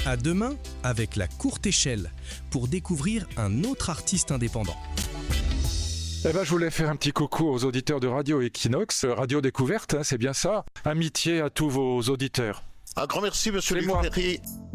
À demain avec La Courte Échelle pour découvrir un autre artiste indépendant. Je voulais faire un petit coucou aux auditeurs de Radio Equinox, Radio Découverte, c'est bien ça. Amitié à tous vos auditeurs. Un grand merci, monsieur Luc Ferry.